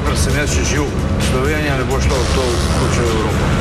dokler sem jaz še živ, Slovenija ne bo šla v to Evropo.